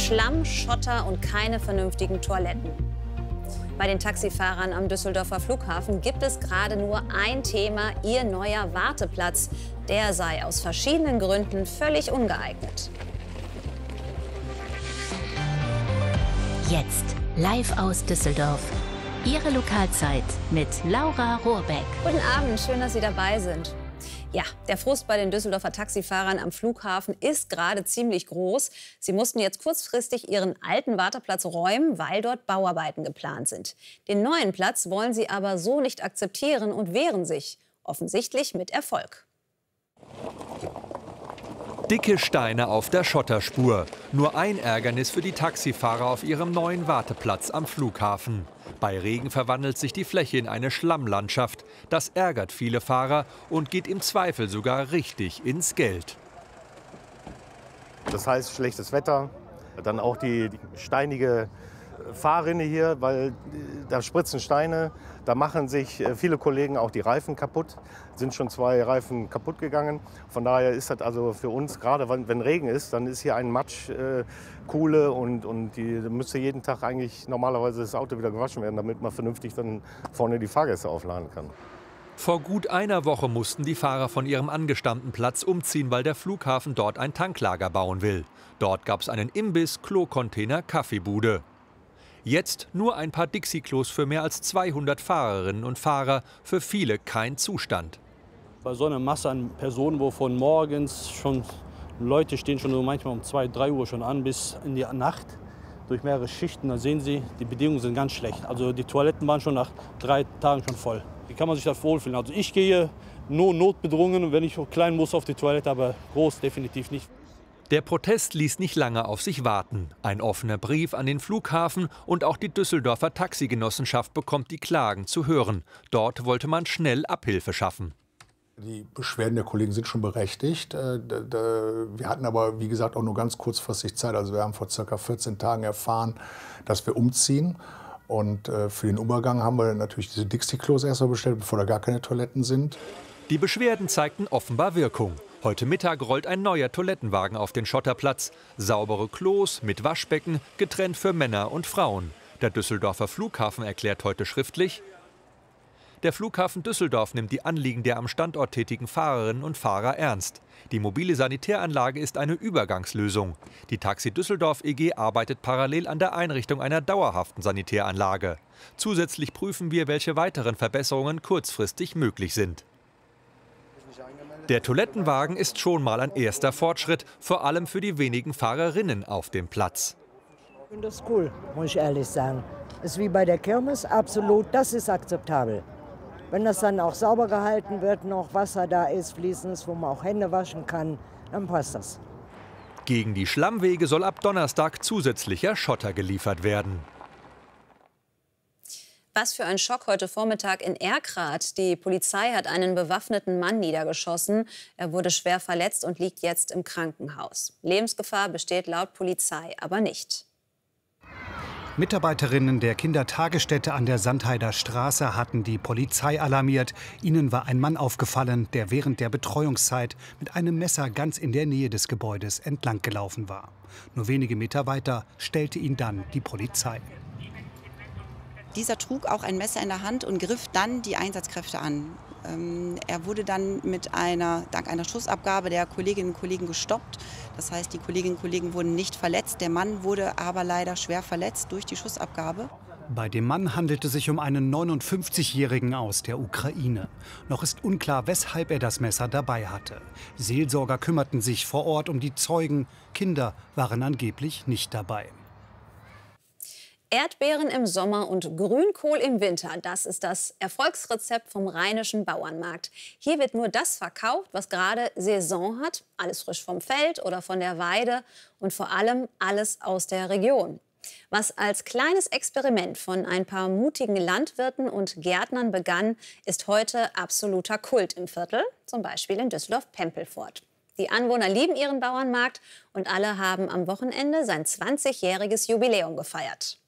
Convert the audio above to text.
Schlamm, Schotter und keine vernünftigen Toiletten. Bei den Taxifahrern am Düsseldorfer Flughafen gibt es gerade nur ein Thema: ihr neuer Warteplatz. Der sei aus verschiedenen Gründen völlig ungeeignet. Jetzt live aus Düsseldorf. Ihre Lokalzeit mit Laura Rohrbeck. Guten Abend, schön, dass Sie dabei sind. Ja, der Frust bei den Düsseldorfer Taxifahrern am Flughafen ist gerade ziemlich groß. Sie mussten jetzt kurzfristig ihren alten Warteplatz räumen, weil dort Bauarbeiten geplant sind. Den neuen Platz wollen sie aber so nicht akzeptieren und wehren sich. Offensichtlich mit Erfolg. Dicke Steine auf der Schotterspur. Nur ein Ärgernis für die Taxifahrer auf ihrem neuen Warteplatz am Flughafen. Bei Regen verwandelt sich die Fläche in eine Schlammlandschaft. Das ärgert viele Fahrer und geht im Zweifel sogar richtig ins Geld. Das heißt schlechtes Wetter, dann auch die steinige Fahrrinne hier, weil da spritzen Steine, da machen sich viele Kollegen auch die Reifen kaputt. Sind schon 2 Reifen kaputt gegangen. Von daher ist das also für uns, gerade wenn Regen ist, dann ist hier ein Matsch, Kuhle und da müsste jeden Tag eigentlich normalerweise das Auto wieder gewaschen werden, damit man vernünftig dann vorne die Fahrgäste aufladen kann. Vor gut einer Woche mussten die Fahrer von ihrem angestammten Platz umziehen, weil der Flughafen dort ein Tanklager bauen will. Dort gab es einen Imbiss, Klocontainer, Kaffeebude. Jetzt nur ein paar Dixie-Klos für mehr als 200 Fahrerinnen und Fahrer, für viele kein Zustand. Bei so einer Masse an Personen, wo von morgens schon Leute stehen schon so manchmal um 2, 3 Uhr schon an bis in die Nacht durch mehrere Schichten, da sehen Sie, die Bedingungen sind ganz schlecht. Also die Toiletten waren schon nach 3 Tagen schon voll. Wie kann man sich da wohlfühlen? Also ich gehe nur notbedrungen, wenn ich klein muss, auf die Toilette, aber groß definitiv nicht. Der Protest ließ nicht lange auf sich warten. Ein offener Brief an den Flughafen und auch die Düsseldorfer Taxigenossenschaft bekommt die Klagen zu hören. Dort wollte man schnell Abhilfe schaffen. Die Beschwerden der Kollegen sind schon berechtigt. Wir hatten aber, wie gesagt, auch nur ganz kurzfristig Zeit. Also wir haben vor ca. 14 Tagen erfahren, dass wir umziehen. Und für den Übergang haben wir natürlich diese Dixie-Klos erstmal bestellt, bevor da gar keine Toiletten sind. Die Beschwerden zeigten offenbar Wirkung. Heute Mittag rollt ein neuer Toilettenwagen auf den Schotterplatz. Saubere Klos mit Waschbecken, getrennt für Männer und Frauen. Der Düsseldorfer Flughafen erklärt heute schriftlich: Der Flughafen Düsseldorf nimmt die Anliegen der am Standort tätigen Fahrerinnen und Fahrer ernst. Die mobile Sanitäranlage ist eine Übergangslösung. Die Taxi Düsseldorf EG arbeitet parallel an der Einrichtung einer dauerhaften Sanitäranlage. Zusätzlich prüfen wir, welche weiteren Verbesserungen kurzfristig möglich sind. Der Toilettenwagen ist schon mal ein erster Fortschritt, vor allem für die wenigen Fahrerinnen auf dem Platz. Ich finde das cool, muss ich ehrlich sagen. Ist wie bei der Kirmes, absolut, das ist akzeptabel. Wenn das dann auch sauber gehalten wird, noch Wasser da ist, fließendes, wo man auch Hände waschen kann, dann passt das. Gegen die Schlammwege soll ab Donnerstag zusätzlicher Schotter geliefert werden. Was für ein Schock heute Vormittag in Erkrath. Die Polizei hat einen bewaffneten Mann niedergeschossen. Er wurde schwer verletzt und liegt jetzt im Krankenhaus. Lebensgefahr besteht laut Polizei aber nicht. Mitarbeiterinnen der Kindertagesstätte an der Sandheider Straße hatten die Polizei alarmiert. Ihnen war ein Mann aufgefallen, der während der Betreuungszeit mit einem Messer ganz in der Nähe des Gebäudes entlang gelaufen war. Nur wenige Meter weiter stellte ihn dann die Polizei. Dieser trug auch ein Messer in der Hand und griff dann die Einsatzkräfte an. Er wurde dann dank einer Schussabgabe der Kolleginnen und Kollegen gestoppt. Das heißt, die Kolleginnen und Kollegen wurden nicht verletzt. Der Mann wurde aber leider schwer verletzt durch die Schussabgabe. Bei dem Mann handelte es sich um einen 59-Jährigen aus der Ukraine. Noch ist unklar, weshalb er das Messer dabei hatte. Seelsorger kümmerten sich vor Ort um die Zeugen. Kinder waren angeblich nicht dabei. Erdbeeren im Sommer und Grünkohl im Winter, das ist das Erfolgsrezept vom Rheinischen Bauernmarkt. Hier wird nur das verkauft, was gerade Saison hat. Alles frisch vom Feld oder von der Weide und vor allem alles aus der Region. Was als kleines Experiment von ein paar mutigen Landwirten und Gärtnern begann, ist heute absoluter Kult im Viertel, zum Beispiel in Düsseldorf-Pempelfort. Die Anwohner lieben ihren Bauernmarkt und alle haben am Wochenende sein 20-jähriges Jubiläum gefeiert.